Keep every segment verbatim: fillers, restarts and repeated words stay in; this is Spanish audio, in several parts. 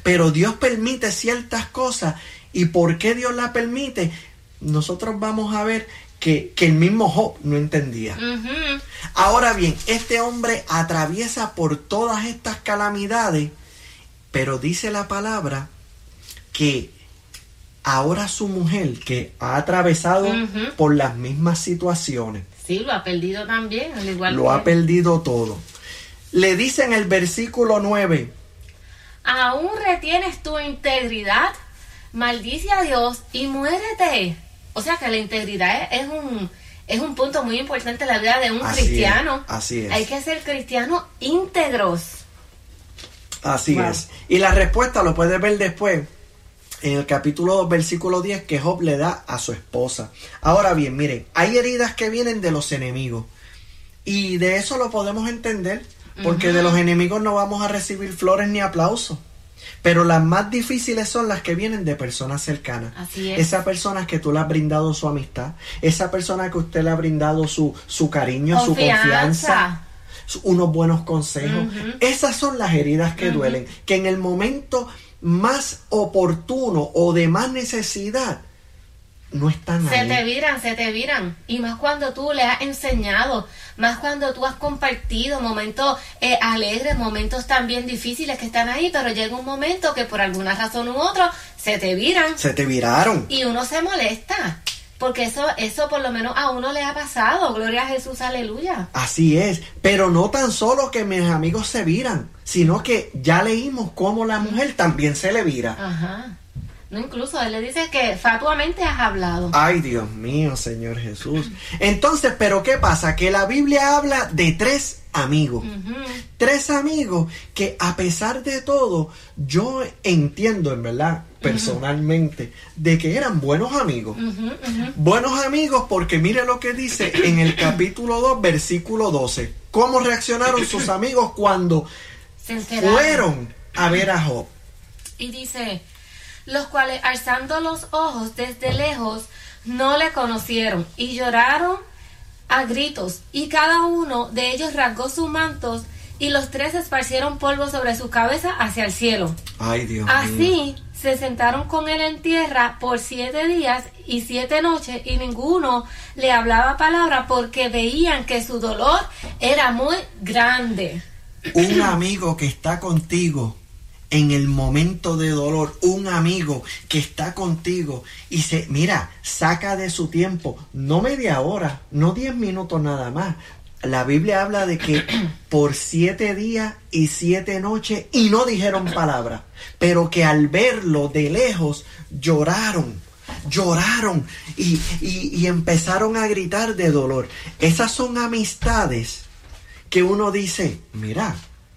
pero Dios permite ciertas cosas. ¿Y por qué Dios las permite? Nosotros vamos a ver que, que el mismo Job no entendía. Uh-huh. Ahora bien, este hombre atraviesa por todas estas calamidades, pero dice la palabra que ahora su mujer, que ha atravesado uh-huh. por las mismas situaciones. Sí, lo ha perdido también, al igual Lo que ha él. perdido todo. Le dice en el versículo nueve: ¿aún retienes tu integridad? Maldice a Dios y muérete. O sea que la integridad es, es un es un punto muy importante en la vida de un así cristiano. Es, así es. Hay que ser cristianos íntegros. Así wow. es. Y la respuesta lo puedes ver después en el capítulo dos, versículo diez, que Job le da a su esposa. Ahora bien, miren, hay heridas que vienen de los enemigos. Y de eso lo podemos entender, porque uh-huh. de los enemigos no vamos a recibir flores ni aplausos. Pero las más difíciles son las que vienen de personas cercanas. Así es. Esas personas que tú le has brindado su amistad, esa persona que usted le ha brindado su, su cariño, confianza. su confianza, su, unos buenos consejos. Uh-huh. Esas son las heridas que uh-huh. duelen, que en el momento más oportuno o de más necesidad no están se ahí. Se te viran, se te viran. Y más cuando tú le has enseñado, más cuando tú has compartido momentos eh, alegres, momentos también difíciles que están ahí, pero llega un momento que por alguna razón u otra se te viran. Se te viraron. Y uno se molesta. Porque eso, eso por lo menos a uno le ha pasado. Gloria a Jesús, aleluya. Así es. Pero no tan solo que mis amigos se viran, sino que ya leímos cómo la mujer también se le vira. Ajá. No, incluso él le dice que fatuamente has hablado. Ay, Dios mío, Señor Jesús. Entonces, ¿pero qué pasa? Que la Biblia habla de tres amigos. Uh-huh. Tres amigos que a pesar de todo, yo entiendo, en verdad, personalmente, uh-huh. de que eran buenos amigos. Uh-huh, uh-huh. Buenos amigos porque mire lo que dice en el capítulo dos, versículo doce. ¿Cómo reaccionaron sus amigos cuando se fueron a ver a Job? Y dice: los cuales alzando los ojos desde lejos no le conocieron y lloraron a gritos, y cada uno de ellos rasgó sus mantos y los tres esparcieron polvo sobre su cabeza hacia el cielo. Ay, Dios Así mío. Se sentaron con él en tierra por siete días y siete noches, y ninguno le hablaba palabra porque veían que su dolor era muy grande. Un amigo que está contigo en el momento de dolor, un amigo que está contigo y se, mira, saca de su tiempo, no media hora, no diez minutos nada más. La Biblia habla de que por siete días y siete noches y no dijeron palabra, pero que al verlo de lejos lloraron, lloraron y, y, y empezaron a gritar de dolor. Esas son amistades que uno dice, mira,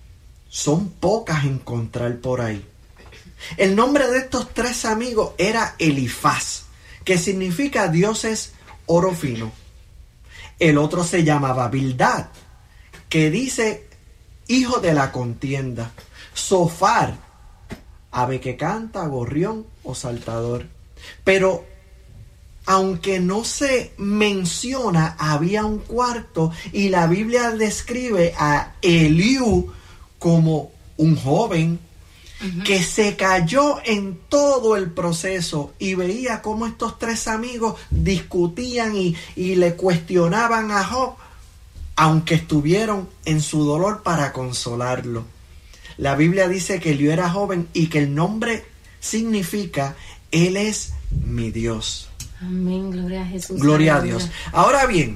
son pocas encontrar por ahí. El nombre de estos tres amigos era Elifaz, que significa Dios es oro fino. El otro se llamaba Bildad, que dice hijo de la contienda. Zofar, ave que canta, gorrión o saltador. Pero aunque no se menciona, había un cuarto y la Biblia describe a Eliú como un joven uh-huh. que se cayó en todo el proceso y veía cómo estos tres amigos discutían y, y le cuestionaban a Job, aunque estuvieron en su dolor para consolarlo. La Biblia dice que Eliú era joven y que el nombre significa Él es mi Dios. Amén, gloria a Jesús. Gloria a Dios. Ahora bien,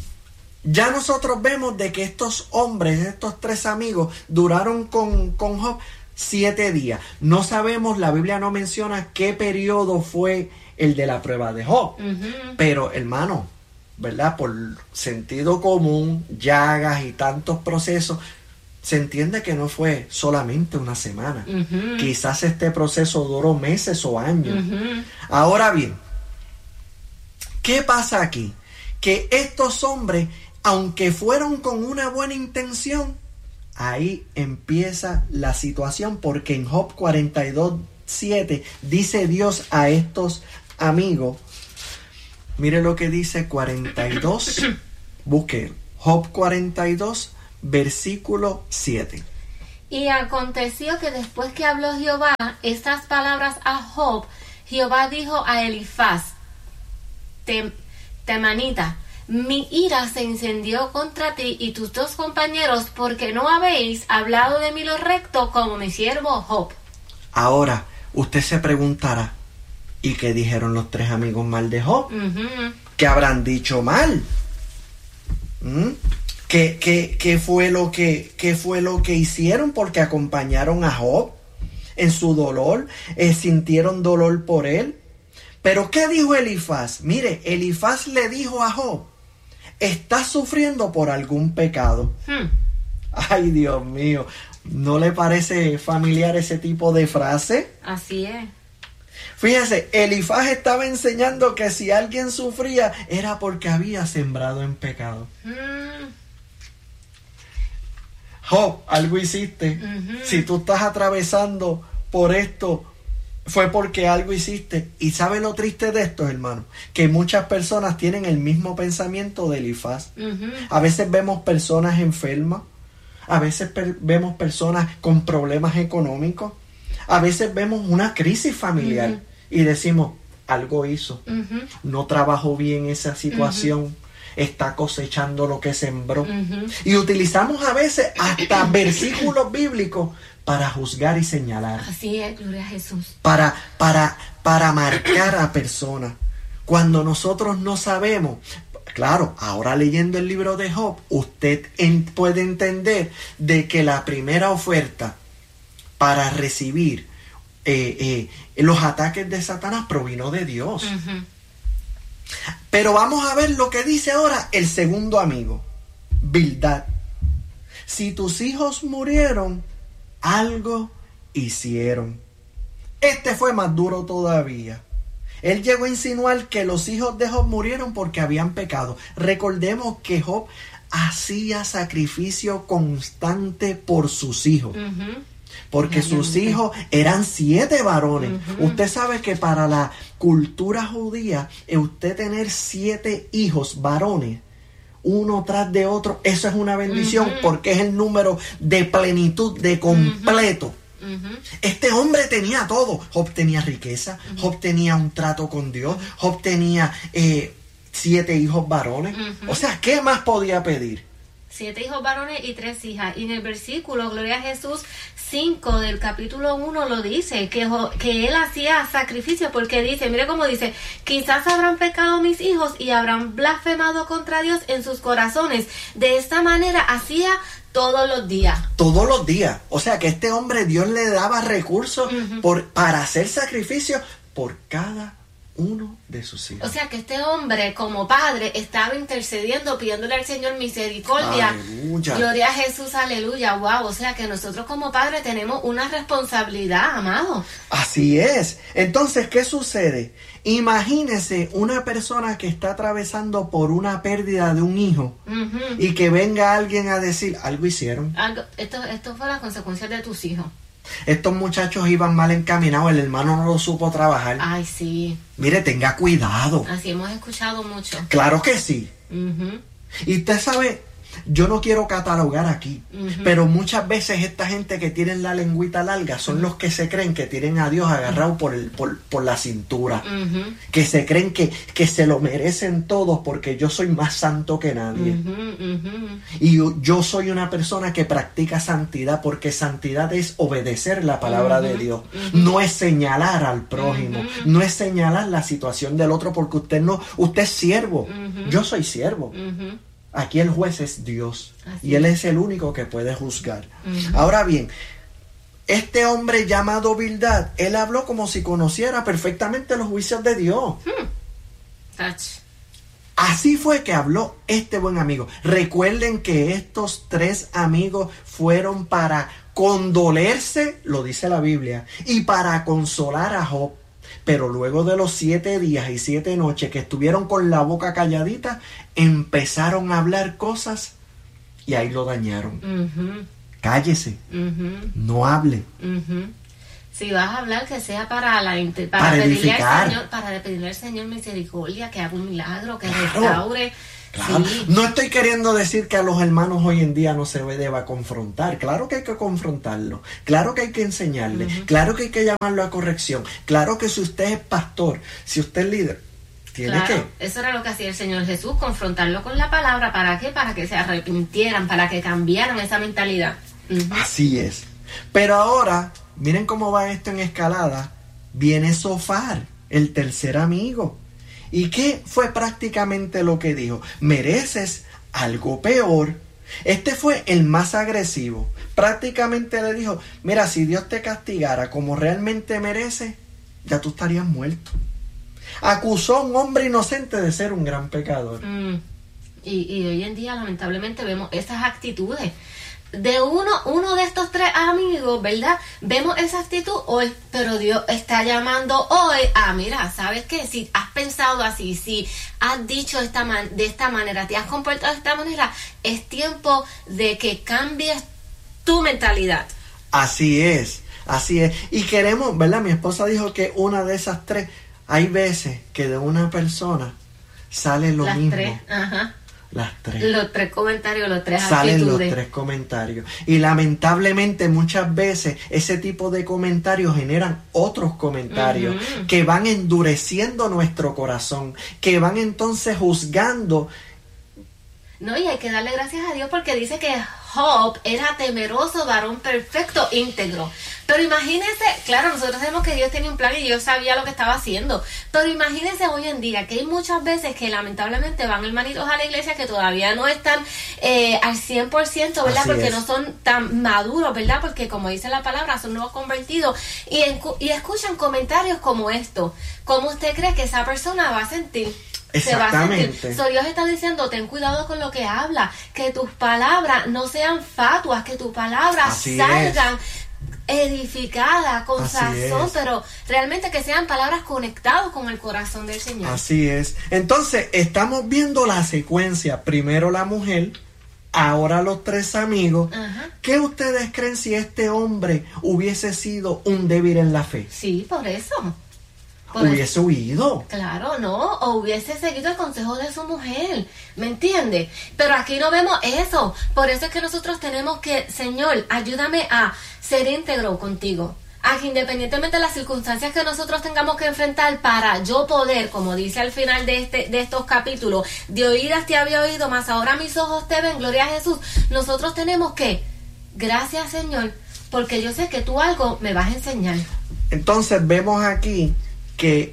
ya nosotros vemos de que estos hombres, estos tres amigos, duraron con, con Job siete días. No sabemos, la Biblia no menciona qué periodo fue el de la prueba de Job. Uh-huh. Pero, hermano, ¿verdad? Por sentido común, llagas y tantos procesos, se entiende que no fue solamente una semana. Uh-huh. Quizás este proceso duró meses o años. Uh-huh. Ahora bien, ¿qué pasa aquí? Que estos hombres, aunque fueron con una buena intención, ahí empieza la situación, porque en Job cuarenta y dos, siete dice Dios a estos amigos, mire lo que dice cuarenta y dos, busque Job cuarenta y dos, versículo siete. Y aconteció que después que habló Jehová estas palabras a Job, Jehová dijo a Elifaz, Tem- Temanita, mi ira se encendió contra ti y tus dos compañeros, porque no habéis hablado de mí lo recto como mi siervo Job. Ahora, usted se preguntará, ¿y qué dijeron los tres amigos mal de Job? Uh-huh. ¿Qué habrán dicho mal? ¿Mm? ¿Qué, qué, qué fue lo que, qué fue lo que hicieron? Porque acompañaron a Job en su dolor, eh, sintieron dolor por él. Pero ¿qué dijo Elifaz? Mire, Elifaz le dijo a Job, estás sufriendo por algún pecado. Hmm. Ay, Dios mío, ¿no le parece familiar ese tipo de frase? Así es. Fíjese, Elifaz estaba enseñando que si alguien sufría era porque había sembrado en pecado. Hmm. Job, algo hiciste. Uh-huh. Si tú estás atravesando por esto, fue porque algo hiciste. ¿Y sabe lo triste de esto, hermano? Que muchas personas tienen el mismo pensamiento de Elifaz. Uh-huh. A veces vemos personas enfermas. A veces per- vemos personas con problemas económicos. A veces vemos una crisis familiar. Uh-huh. Y decimos, algo hizo. Uh-huh. No trabajó bien esa situación. Uh-huh. Está cosechando lo que sembró. Uh-huh. Y utilizamos a veces hasta versículos bíblicos para juzgar y señalar. Así es, gloria a Jesús. Para, para, para marcar a personas. Cuando nosotros no sabemos. Claro, ahora leyendo el libro de Job, usted en, puede entender de que la primera oferta para recibir eh, eh, los ataques de Satanás provino de Dios. Uh-huh. Pero vamos a ver lo que dice ahora el segundo amigo, Bildad. Si tus hijos murieron, algo hicieron. Este fue más duro todavía. Él llegó a insinuar que los hijos de Job murieron porque habían pecado. Recordemos que Job hacía sacrificio constante por sus hijos. Uh-huh. Porque sus hijos eran siete varones. Uh-huh. Usted sabe que para la cultura judía, usted tener siete hijos varones, uno tras de otro, eso es una bendición, uh-huh. porque es el número de plenitud, de completo. Uh-huh. Este hombre tenía todo. Job tenía riqueza, uh-huh. Job tenía un trato con Dios, Job tenía eh, siete hijos varones. Uh-huh. O sea, ¿qué más podía pedir? Siete hijos varones y tres hijas. Y en el versículo, gloria a Jesús, cinco del capítulo uno lo dice, que, que él hacía sacrificio, porque dice, mire cómo dice, quizás habrán pecado mis hijos y habrán blasfemado contra Dios en sus corazones. De esta manera hacía todos los días. Todos los días. O sea que este hombre, Dios le daba recursos uh-huh. por, para hacer sacrificio por cada uno de sus hijos. O sea que este hombre como padre estaba intercediendo, pidiéndole al Señor misericordia. Aleluya. Gloria a Jesús, aleluya. Wow, o sea que nosotros como padres tenemos una responsabilidad, amado. Así es. Entonces, ¿qué sucede? Imagínese una persona que está atravesando por una pérdida de un hijo uh-huh. y que venga alguien a decir, algo hicieron. Algo, esto, esto fue la consecuencia de tus hijos. Estos muchachos iban mal encaminados, el hermano no lo supo trabajar. Ay, sí. Mire, tenga cuidado. Así hemos escuchado mucho. Claro que sí. Uh-huh. Y usted sabe, yo no quiero catalogar aquí, uh-huh. pero muchas veces esta gente que tienen la lengüita larga son uh-huh. los que se creen que tienen a Dios agarrado uh-huh. por, el, por, por la cintura. Uh-huh. Que se creen que, que se lo merecen todos porque yo soy más santo que nadie. Uh-huh. Uh-huh. Y yo, yo soy una persona que practica santidad porque santidad es obedecer la palabra uh-huh. de Dios. Uh-huh. No es señalar al prójimo, uh-huh. no es señalar la situación del otro porque usted no, usted es siervo. Uh-huh. Yo soy siervo. Uh-huh. Aquí el juez es Dios. Así y Él es el único que puede juzgar. Uh-huh. Ahora bien, este hombre llamado Bildad, él habló como si conociera perfectamente los juicios de Dios. Hmm. Así fue que habló este buen amigo. Recuerden que estos tres amigos fueron para condolerse, lo dice la Biblia, y para consolar a Job. Pero luego de los siete días y siete noches que estuvieron con la boca calladita, empezaron a hablar cosas y ahí lo dañaron. Uh-huh. Cállese, uh-huh. no hable. Uh-huh. Si vas a hablar, que sea para, la, para, para pedirle edificar. Al Señor, para pedirle al Señor misericordia, que haga un milagro, que claro. restaure. Claro. Sí. No estoy queriendo decir que a los hermanos hoy en día no se deba confrontar. Claro que hay que confrontarlo. Claro que hay que enseñarle. Uh-huh. Claro que hay que llamarlo a corrección. Claro que si usted es pastor, si usted es líder, tiene claro, que... Eso era lo que hacía el Señor Jesús, confrontarlo con la palabra. ¿Para qué? Para que se arrepintieran, para que cambiaran esa mentalidad. Uh-huh. Así es. Pero ahora, miren cómo va esto en escalada. Viene Zofar, el tercer amigo. ¿Y qué fue prácticamente lo que dijo? Mereces algo peor. Este fue el más agresivo. Prácticamente le dijo, mira, si Dios te castigara como realmente merece, ya tú estarías muerto. Acusó a un hombre inocente de ser un gran pecador. Mm. Y, y hoy en día lamentablemente vemos esas actitudes. De uno, uno de estos tres amigos, ¿verdad? Vemos esa actitud hoy, pero Dios está llamando hoy a, mira, ¿sabes qué? Si has pensado así, si has dicho esta man, de esta manera, te has comportado de esta manera, es tiempo de que cambies tu mentalidad. Así es, así es. Y queremos, ¿verdad? Mi esposa dijo que una de esas tres, hay veces que de una persona sale lo Las mismo. Tres, ajá. Las tres. Los tres comentarios, los tres Salen actitudes. los tres comentarios. Y lamentablemente muchas veces ese tipo de comentarios generan otros comentarios uh-huh. que van endureciendo nuestro corazón, que van entonces juzgando. No, y hay que darle gracias a Dios porque dice que Job era temeroso, varón perfecto, íntegro. Pero imagínense, claro, nosotros sabemos que Dios tenía un plan y Dios sabía lo que estaba haciendo. Pero imagínense hoy en día que hay muchas veces que lamentablemente van hermanitos a la iglesia que todavía no están eh, al cien por ciento, ¿verdad? Así porque es. no son tan maduros, ¿verdad? Porque como dice la palabra, son nuevos convertidos. Y, en, y escuchan comentarios como esto. ¿Cómo usted cree que esa persona va a sentir? Se va a sentir. So, Dios está diciendo, ten cuidado con lo que habla, que tus palabras no sean fatuas, que tus palabras Así salgan es. edificadas, con Así sazón, es. pero realmente que sean palabras conectadas con el corazón del Señor. Así es. Entonces, estamos viendo la secuencia. Primero la mujer, ahora los tres amigos. Ajá. ¿Qué ustedes creen si este hombre hubiese sido un débil en la fe? Sí, por eso. Por Hubiese eso. huido. Claro, no, o hubiese seguido el consejo de su mujer, ¿me entiende? Pero aquí no vemos eso, por eso es que nosotros tenemos que, Señor, ayúdame a ser íntegro contigo, a que independientemente de las circunstancias que nosotros tengamos que enfrentar para yo poder, como dice al final de este de estos capítulos, de oídas te había oído, mas ahora mis ojos te ven, gloria a Jesús, nosotros tenemos que, gracias Señor, porque yo sé que tú algo me vas a enseñar. Entonces vemos aquí que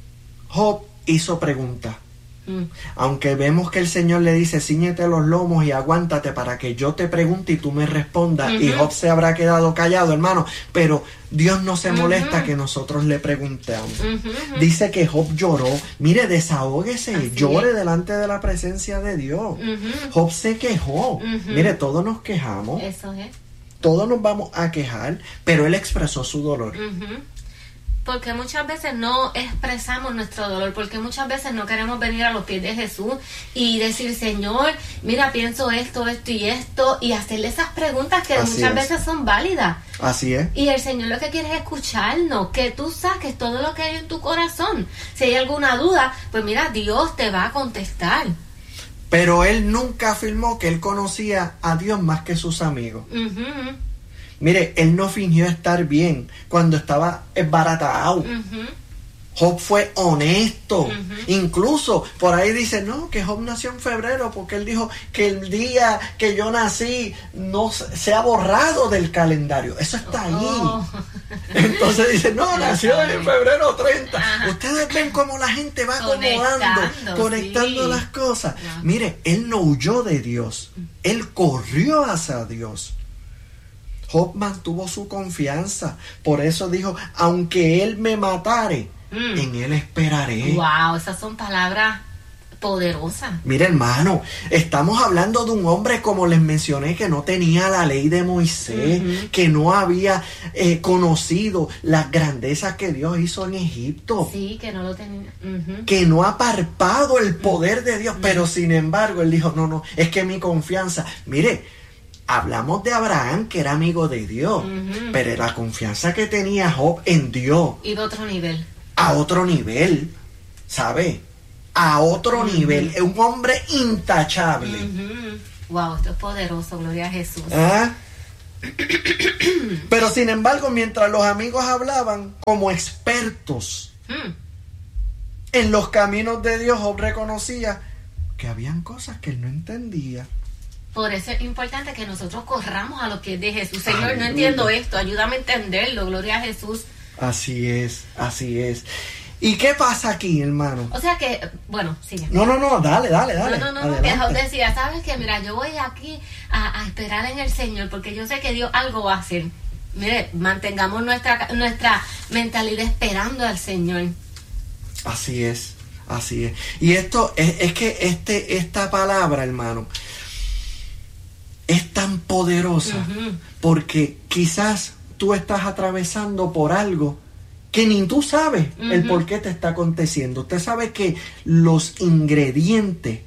Job hizo preguntas. Mm. Aunque vemos que el Señor le dice, cíñete los lomos y aguántate para que yo te pregunte y tú me respondas. Uh-huh. Y Job se habrá quedado callado, hermano. Pero Dios no se molesta uh-huh. que nosotros le preguntemos. Uh-huh. Dice que Job lloró. Mire, desahóguese, Así llore es. delante de la presencia de Dios. Uh-huh. Job se quejó. Uh-huh. Mire, todos nos quejamos. Eso es. Todos nos vamos a quejar, pero él expresó su dolor. Uh-huh. Porque muchas veces no expresamos nuestro dolor, porque muchas veces no queremos venir a los pies de Jesús y decir, Señor, mira, pienso esto, esto y esto, y hacerle esas preguntas que Así muchas es. veces son válidas. Así es. Y el Señor lo que quiere es escucharnos, que tú saques todo lo que hay en tu corazón. Si hay alguna duda, pues mira, Dios te va a contestar. Pero él nunca afirmó que él conocía a Dios más que sus amigos. Uh-huh. Mire, él no fingió estar bien cuando estaba esbaratado. Uh-huh. Job fue honesto. Uh-huh. Incluso por ahí dice, no, que Job nació en febrero porque él dijo que el día que yo nací no se ha borrado del calendario. Eso está ahí. Oh. Entonces dice, no, nació en febrero treinta. Ajá. Ustedes ven cómo la gente va acomodando, conectando, conectando sí. las cosas. No. Mire, él no huyó de Dios. Él corrió hacia Dios. Job mantuvo su confianza. Por eso dijo, aunque él me matare, mm. en él esperaré. Wow, esas son palabras poderosas. Mira, hermano, estamos hablando de un hombre, como les mencioné, que no tenía la ley de Moisés, uh-huh. que no había eh, conocido las grandezas que Dios hizo en Egipto. Sí, que no lo tenía. Uh-huh. Que no ha parpado el poder de Dios, uh-huh. pero sin embargo, él dijo, no, no, es que mi confianza, mire, hablamos de Abraham, que era amigo de Dios, uh-huh. pero la confianza que tenía Job en Dios. Y de otro nivel. A otro nivel, ¿sabe? a otro uh-huh. nivel, es un hombre intachable. Uh-huh. Wow, esto es poderoso, gloria a Jesús. ¿Ah? Pero sin embargo, mientras los amigos hablaban como expertos hmm. en los caminos de Dios, Job reconocía que habían cosas que él no entendía. Por eso es importante que nosotros corramos a los pies de Jesús. Señor, Aleluya. No entiendo esto, ayúdame a entenderlo, gloria a Jesús. Así es, así es. ¿Y qué pasa aquí, hermano? O sea que, bueno, sigue. No, no, no, dale, dale, dale. No, no, no, que Job decía, ¿sabes qué? Mira, yo voy aquí a, a esperar en el Señor porque yo sé que Dios algo va a hacer. Mire, mantengamos nuestra, nuestra mentalidad esperando al Señor. Así es, así es. Y esto, es, es que este, esta palabra, hermano, es tan poderosa uh-huh. porque quizás tú estás atravesando por algo que ni tú sabes uh-huh. el por qué te está aconteciendo. Usted sabe que los ingredientes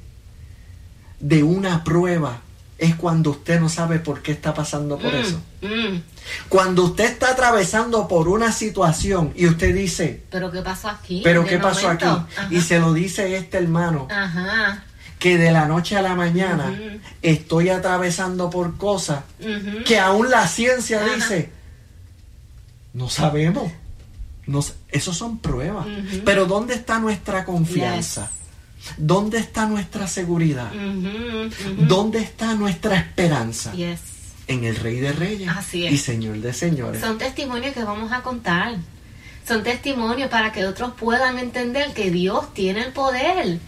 de una prueba es cuando usted no sabe por qué está pasando por mm, eso. Mm. Cuando usted está atravesando por una situación y usted dice, ¿pero qué pasó aquí? ¿Pero qué pasó momento? aquí? Ajá. Y se lo dice este hermano, Ajá. que de la noche a la mañana uh-huh. estoy atravesando por cosas uh-huh. que aún la ciencia Ajá. dice, no sabemos. No, esos son pruebas. Uh-huh. Pero ¿dónde está nuestra confianza? Yes. ¿Dónde está nuestra seguridad? Uh-huh, uh-huh. ¿Dónde está nuestra esperanza? Yes. En el Rey de Reyes Así es. y Señor de Señores. Son testimonios que vamos a contar. Son testimonios para que otros puedan entender que Dios tiene el poder.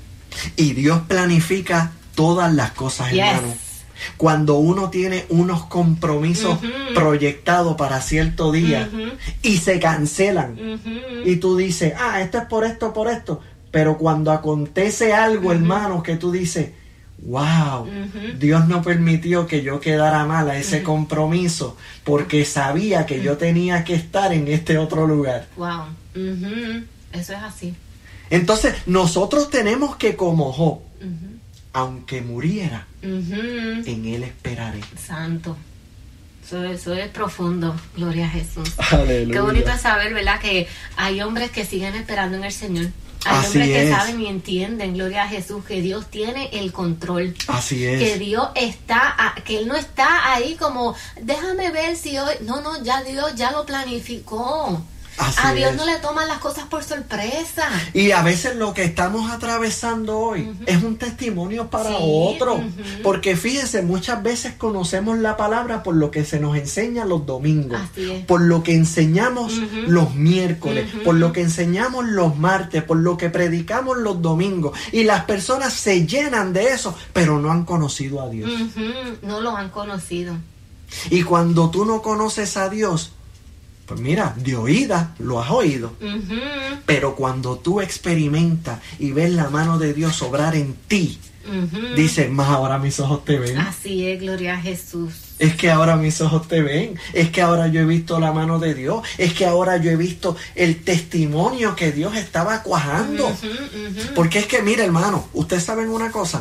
Y Dios planifica todas las cosas, yes. hermano. Cuando uno tiene unos compromisos uh-huh. proyectados para cierto día uh-huh. y se cancelan uh-huh. y tú dices, ah, esto es por esto, por esto, pero cuando acontece algo, uh-huh. hermano, que tú dices, wow, uh-huh. Dios no permitió que yo quedara mal a ese uh-huh. compromiso porque sabía que uh-huh. yo tenía que estar en este otro lugar. Wow, uh-huh. Eso es así. Entonces nosotros tenemos que, como Job, uh-huh. aunque muriera, uh-huh. en él esperaré. Santo. Eso, eso es profundo. Gloria a Jesús. Aleluya. Qué bonito es saber, ¿verdad? Que hay hombres que siguen esperando en el Señor. Hay Así hombres que es. saben y entienden, gloria a Jesús, que Dios tiene el control. Así es. Que Dios está, que Él no está ahí como, déjame ver si hoy... No, no, ya Dios ya lo planificó. Así a Dios es. no le toman las cosas por sorpresa. Y a veces lo que estamos atravesando hoy uh-huh. es un testimonio para sí, otro. Uh-huh. Porque fíjense, muchas veces conocemos la palabra por lo que se nos enseña los domingos, por lo que enseñamos uh-huh. los miércoles, uh-huh. por lo que enseñamos los martes, por lo que predicamos los domingos. Y las personas se llenan de eso, pero no han conocido a Dios. Uh-huh. No lo han conocido. Y cuando tú no conoces a Dios, pues mira, de oída lo has oído. Uh-huh. Pero cuando tú experimentas y ves la mano de Dios obrar en ti, uh-huh. dices, más ahora mis ojos te ven. Así es, gloria a Jesús. Es que ahora mis ojos te ven. Es que ahora yo he visto la mano de Dios. Es que ahora yo he visto el testimonio que Dios estaba cuajando. Uh-huh, uh-huh. Porque es que, mire, hermano, ustedes saben una cosa.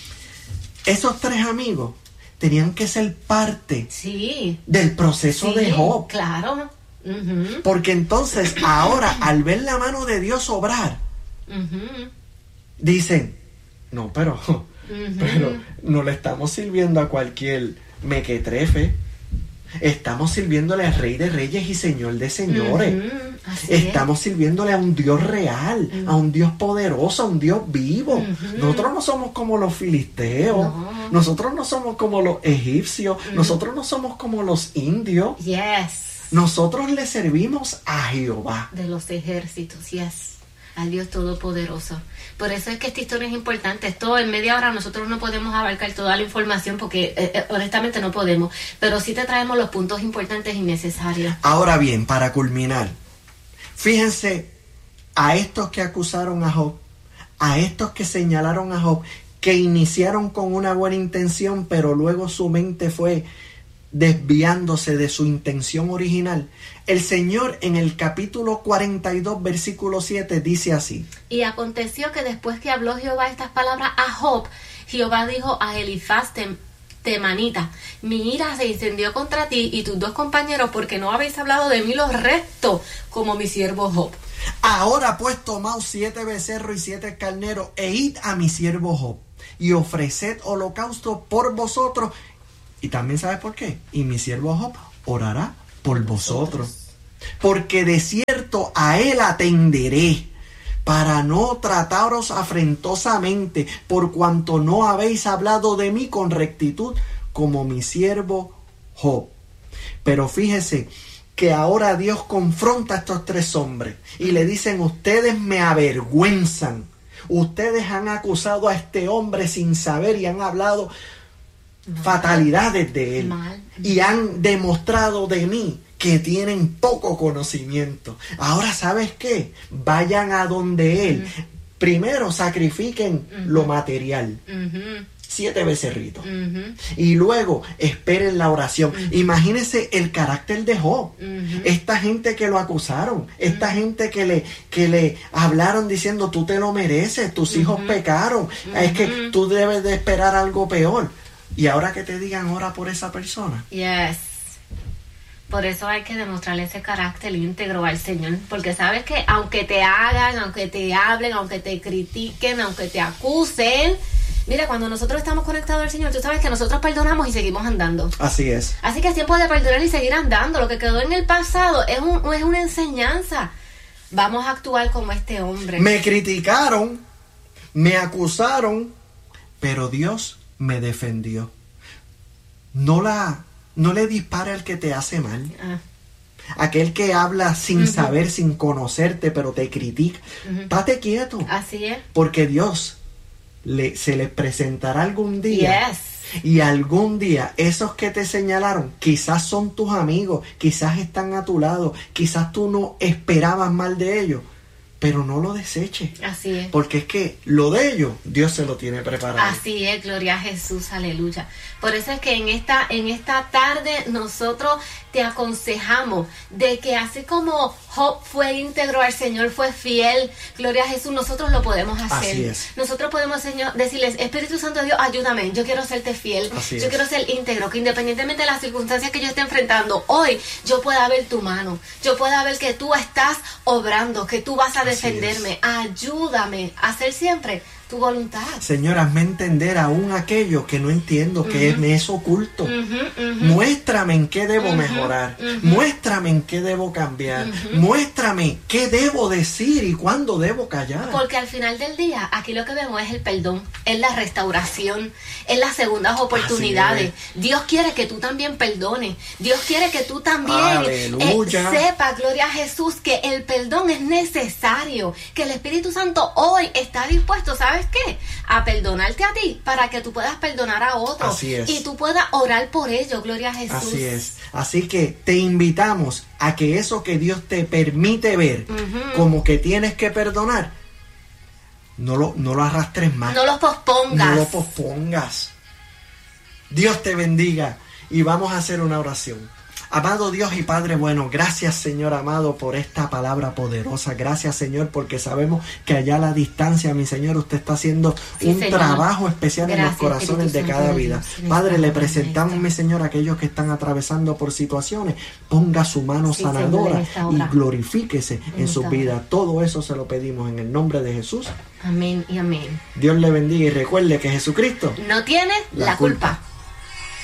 Esos tres amigos tenían que ser parte sí. del proceso sí, de Job. Claro. Uh-huh. Porque entonces ahora al ver la mano de Dios obrar uh-huh. dicen no pero uh-huh. pero no le estamos sirviendo a cualquier mequetrefe, estamos sirviéndole al Rey de Reyes y Señor de Señores. Uh-huh. Estamos sirviéndole a un Dios real, uh-huh. a un Dios poderoso, a un Dios vivo. Uh-huh. Nosotros no somos como los filisteos, no. nosotros no somos como los egipcios, uh-huh. nosotros no somos como los indios. Yes. Nosotros le servimos a Jehová. De los ejércitos, yes. Al Dios Todopoderoso. Por eso es que esta historia es importante. Esto en media hora nosotros no podemos abarcar toda la información porque eh, eh, honestamente no podemos. Pero sí te traemos los puntos importantes y necesarios. Ahora bien, para culminar, fíjense a estos que acusaron a Job, a estos que señalaron a Job, que iniciaron con una buena intención, pero luego su mente fue desviándose de su intención original. El Señor en el capítulo cuarenta y dos versículo siete dice así: y aconteció que después que habló Jehová estas palabras a Job, Jehová dijo a Elifaz temanita, mi ira se incendió contra ti y tus dos compañeros porque no habéis hablado de mí lo recto como mi siervo Job. Ahora pues tomaos siete becerros y siete carneros e id a mi siervo Job y ofreced holocausto por vosotros. Y también ¿sabes por qué? Y mi siervo Job orará por vosotros. Porque de cierto a él atenderé, para no trataros afrentosamente, por cuanto no habéis hablado de mí con rectitud, como mi siervo Job. Pero fíjese que ahora Dios confronta a estos tres hombres y le dicen: ustedes me avergüenzan. Ustedes han acusado a este hombre sin saber y han hablado mal, fatalidades de él. Mal. Y han demostrado de mí que tienen poco conocimiento. Ahora, ¿sabes qué? Vayan a donde él. Uh-huh. Primero sacrifiquen uh-huh. lo material. Uh-huh. Siete becerritos. Uh-huh. Y luego esperen la oración. Uh-huh. Imagínense el carácter de Job. Uh-huh. Esta gente que lo acusaron. Esta uh-huh. gente que le, que le hablaron diciendo: tú te lo mereces, tus uh-huh. hijos pecaron. Uh-huh. Es que tú debes de esperar algo peor. Y ahora que te digan ora por esa persona. Yes. Por eso hay que demostrarle ese carácter íntegro al Señor. Porque sabes que aunque te hagan, aunque te hablen, aunque te critiquen, aunque te acusen, mira, cuando nosotros estamos conectados al Señor, tú sabes que nosotros perdonamos y seguimos andando. Así es. Así que es tiempo de perdonar y seguir andando. Lo que quedó en el pasado es, un, es una enseñanza. Vamos a actuar como este hombre. Me criticaron, me acusaron, pero Dios me defendió. No la... No le dispare al que te hace mal. Ah. Aquel que habla sin uh-huh. saber, sin conocerte, pero te critica. Uh-huh. Estate quieto. Así es. Porque Dios le, se les presentará algún día. Yes. Y algún día esos que te señalaron quizás son tus amigos, quizás están a tu lado, quizás tú no esperabas mal de ellos. Pero no lo deseches. Así es. Porque es que lo de ellos, Dios se lo tiene preparado. Así es, gloria a Jesús, aleluya. Por eso es que en esta, en esta tarde nosotros te aconsejamos de que así como Job fue íntegro al Señor, fue fiel, gloria a Jesús, nosotros lo podemos hacer. Así es. Nosotros podemos, Señor, decirles: Espíritu Santo de Dios, ayúdame, yo quiero serte fiel, Así yo es. quiero ser íntegro, que independientemente de las circunstancias que yo esté enfrentando, hoy yo pueda ver tu mano, yo pueda ver que tú estás obrando, que tú vas a defenderme. Ayúdame a hacer siempre tu voluntad. Señor, hazme entender aún aquello que no entiendo, uh-huh. que me es oculto. Uh-huh, uh-huh. Muéstrame en qué debo uh-huh, mejorar. Uh-huh. Muéstrame en qué debo cambiar. Uh-huh. Muéstrame qué debo decir y cuándo debo callar. Porque al final del día, aquí lo que vemos es el perdón, es la restauración, es las segundas oportunidades. Dios quiere que tú también perdones. Dios quiere que tú también eh, sepas, gloria a Jesús, que el perdón es necesario. Que el Espíritu Santo hoy está dispuesto, ¿sabes qué? A perdonarte a ti para que tú puedas perdonar a otros. Así es. Y tú puedas orar por ellos, gloria a Jesús. Así es. Así que te invitamos a que eso que Dios te permite ver uh-huh. como que tienes que perdonar, no lo, no lo arrastres más. No lo pospongas. No lo pospongas. Dios te bendiga y vamos a hacer una oración. Amado Dios y Padre bueno, gracias Señor amado por esta palabra poderosa. Gracias Señor porque sabemos que allá a la distancia, mi Señor, usted está haciendo sí, un Señor. trabajo especial gracias, en los corazones de cada vida. Dios, Padre, le presentamos, mi Señor, a aquellos que están atravesando por situaciones. Ponga su mano sí, sanadora Señor, y glorifíquese en, en su vida. Todo eso se lo pedimos en el nombre de Jesús. Amén y amén. Dios le bendiga y recuerde que Jesucristo no tiene la, la culpa. culpa.